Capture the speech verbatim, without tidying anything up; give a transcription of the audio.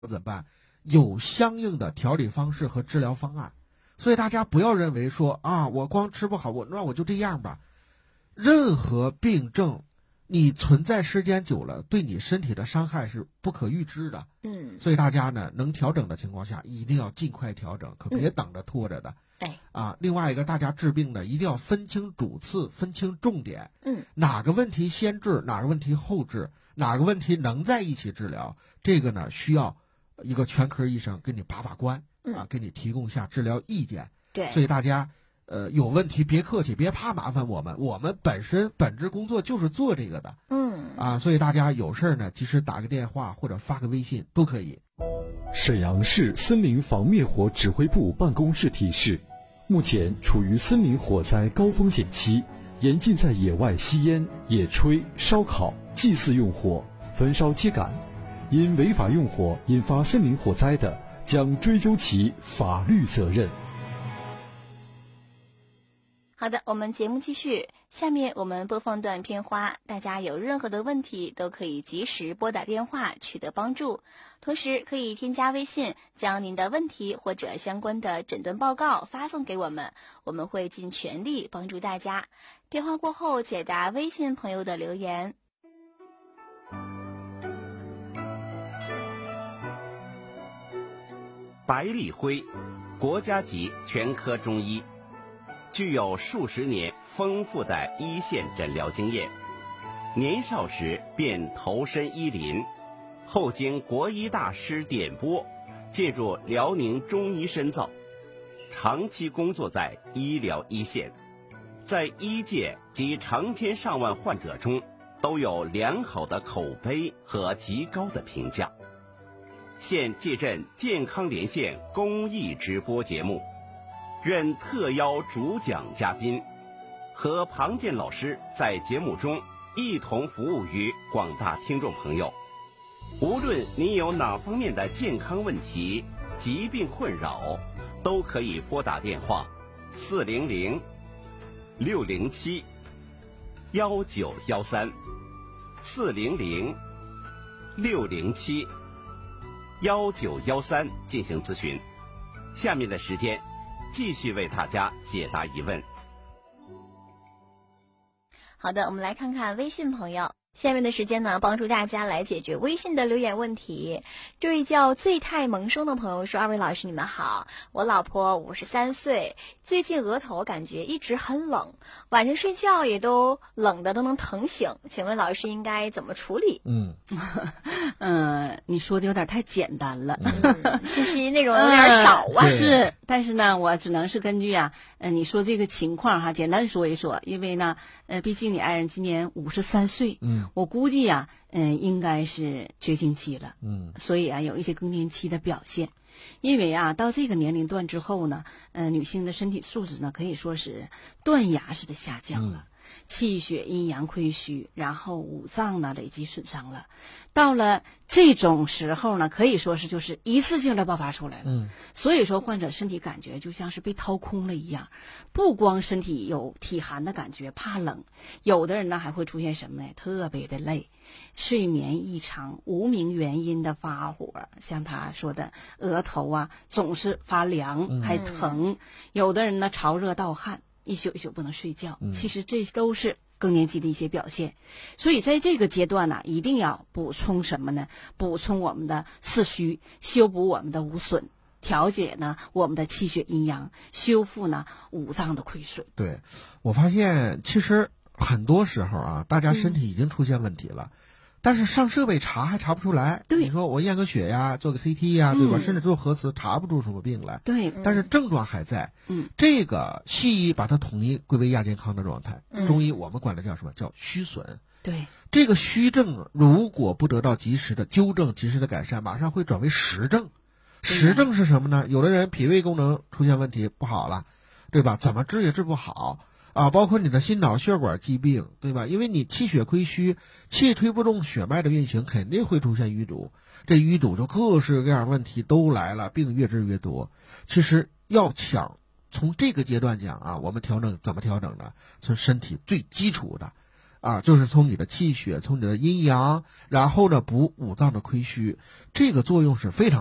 怎么办？有相应的调理方式和治疗方案。所以大家不要认为说啊，我光吃不好，我那我就这样吧。任何病症，你存在时间久了，对你身体的伤害是不可预知的。 嗯， 所以大家呢，能调整的情况下，一定要尽快调整，可别等着拖着的。 对啊，另外一个，大家治病呢，一定要分清主次，分清重点。 嗯， 哪个问题先治，哪个问题后治，哪个问题能在一起治疗，这个呢，需要一个全科医生给你把把关，啊，给你提供一下治疗意见。 对， 所以大家。呃，有问题别客气，别怕麻烦我们，我们本身本职工作就是做这个的。 嗯啊，所以大家有事呢，及时打个电话或者发个微信都可以。 沈阳市森林防灭火指挥部办公室提示：目前处于森林火灾高风险期，严禁在野外吸烟、野炊、烧烤、祭祀用火、焚烧秸秆，因违法用火引发森林火灾的，将追究其法律责任。 好的，我们节目继续，下面我们播放段片花，大家有任何的问题都可以及时拨打电话取得帮助，同时可以添加微信，将您的问题或者相关的诊断报告发送给我们，我们会尽全力帮助大家。片花过后解答微信朋友的留言。 白立辉，国家级全科中医，具有数十年丰富的一线诊疗经验，年少时便投身医林，后经国医大师点拨，进入辽宁中医深造，长期工作在医疗一线，在医界及成千上万患者中都有良好的口碑和极高的评价。现继任健康连线公益直播节目，任特邀主讲嘉宾，和庞健老师在节目中一同服务于广大听众朋友。无论你有哪方面的健康问题、疾病困扰，都可以拨打电话四零零六零七幺九幺三四零零六零七幺九幺三进行咨询。下面的时间继续为大家解答疑问。 好的，我们来看看微信朋友。下面的时间呢，帮助大家来解决微信的留言问题。这位叫醉态萌生的朋友说：二位老师你们好，我老婆五十三岁，最近额头感觉一直很冷，晚上睡觉也都冷的都能疼醒，请问老师应该怎么处理？ 嗯嗯，你说的有点太简单了， 嗯、信息内容有点少啊。 嗯、是，但是呢，我只能是根据啊，呃，你说这个情况哈，简单说一说，因为呢，呃，毕竟你爱人今年五十三岁， 嗯。 我估计呀、啊，嗯、呃，应该是绝经期了， 嗯， 所以啊，有一些更年期的表现。因为啊，到这个年龄段之后呢，呃，女性的身体素质呢，可以说是断崖式的下降了，嗯、气血阴阳亏虚，然后五脏呢累积损伤了。到了这种时候呢，可以说是就是一次性的爆发出来了。 嗯， 所以说患者身体感觉就像是被掏空了一样，不光身体有体寒的感觉，怕冷，有的人呢还会出现什么呢？特别的累，睡眠异常，无名原因的发火，像他说的额头啊总是发凉还疼，嗯、有的人呢潮热盗汗，一宿一宿不能睡觉。嗯、其实这都是更年期的一些表现，所以在这个阶段呢，一定要补充什么呢？补充我们的四虚，修补我们的无损，调节呢我们的气血阴阳，修复呢五脏的亏损。 对，我发现其实很多时候啊，大家身体已经出现问题了，嗯、但是上设备查还查不出来。 对， 你说我验个血呀，做个 C T 呀，对吧？嗯、甚至做核磁查不出什么病来。 对， 但是症状还在。 嗯， 这个西医把它统一归为亚健康的状态， 嗯、 中医我们管它叫什么？叫虚损。 对， 这个虚症如果不得到及时的纠正、及时的改善，马上会转为实症。实症是什么呢？有的人脾胃功能出现问题不好了，对吧？怎么治也治不好啊！包括你的心脑血管疾病，对吧？因为你气血亏虚，气推不动血脉的运行，肯定会出现淤堵。这淤堵就各式各样问题都来了，病越治越多。其实要想从这个阶段讲啊，我们调整怎么调整呢？从身体最基础的啊，就是从你的气血，从你的阴阳，然后呢补五脏的亏虚，这个作用是非常